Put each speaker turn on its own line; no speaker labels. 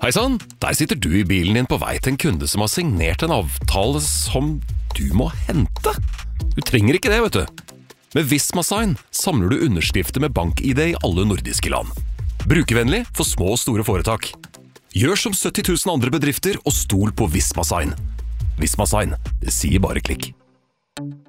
Hei sann, der sitter du i bilen din på vei til en kunde som har signert en avtale som du må hente. Du trenger ikke det, vet du. Med Visma Sign samler du underskrifter med bank-ID i alle nordiske land. Brukervennlig for små og store foretak. Gjør som 70 000 andre bedrifter og stol på Visma Sign. Visma Sign, det sier bare klikk.